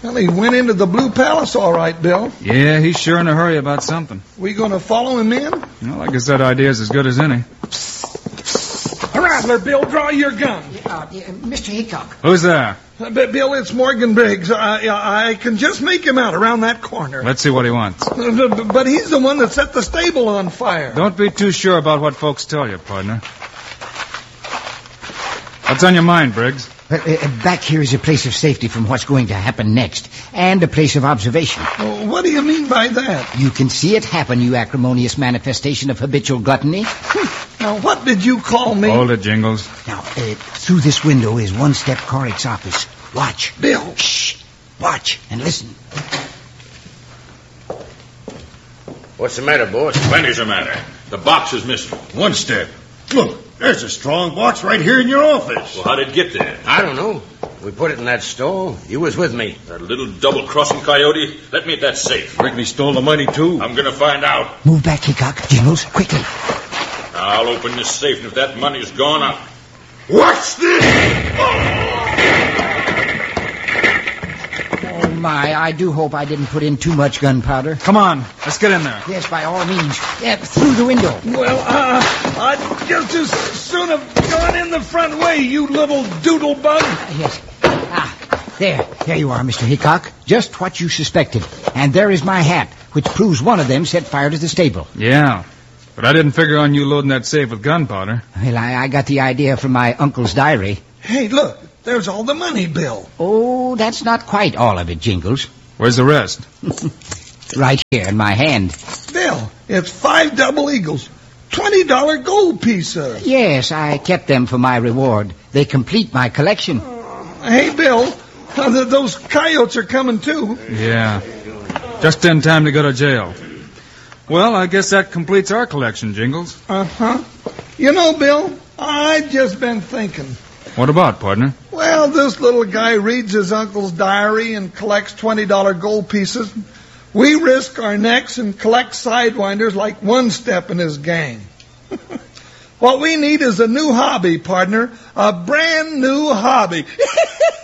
Well, he went into the Blue Palace all right, Bill. Yeah, he's sure in a hurry about something. We going to follow him in? Well, I guess that idea's as good as any. Rattler, Bill, draw your gun. Mr. Hickok. Who's there? Bill, it's Morgan Briggs. I can just make him out around that corner. Let's see what he wants. But he's the one that set the stable on fire. Don't be too sure about what folks tell you, partner. What's on your mind, Briggs? Back here is a place of safety from what's going to happen next, and a place of observation. What do you mean by that? You can see it happen, you acrimonious manifestation of habitual gluttony. Now, what did you call me? Hold it, Jingles. Now, through this window is one-step Corrick's office. Watch. Bill. Shh. Watch and listen. What's the matter, boss? Plenty's the matter. The box is missing. One step. Look, there's a strong box right here in your office. Well, how did it get there? I don't know. We put it in that stall. You was with me. That little double-crossing coyote? Let me at that safe. Reckon he stole the money, too. I'm going to find out. Move back, Hickok. Jingles, quickly. I'll open this safe, and if that money's gone, I'll... What's this? Oh, my. I do hope I didn't put in too much gunpowder. Come on, let's get in there. Yes, by all means. Yeah, through the window. Well, I'd just as soon have gone in the front way, you little doodle bug. Yes. There you are, Mr. Hickok. Just what you suspected. And there is my hat, which proves one of them set fire to the stable. Yeah, but I didn't figure on you loading that safe with gunpowder. Well, I got the idea from my uncle's diary. Hey, look, there's all the money, Bill. Oh, that's not quite all of it, Jingles. Where's the rest? Right here in my hand. Bill, it's 5 double eagles, $20 gold pieces. Yes, I kept them for my reward. They complete my collection. Hey, Bill, those coyotes are coming too. Yeah, just in time to go to jail. Well, I guess that completes our collection, Jingles. Uh-huh. You know, Bill, I've just been thinking. What about, partner? Well, this little guy reads his uncle's diary and collects $20 gold pieces. We risk our necks and collect sidewinders like One Step and his gang. What we need is a new hobby, partner. A brand new hobby.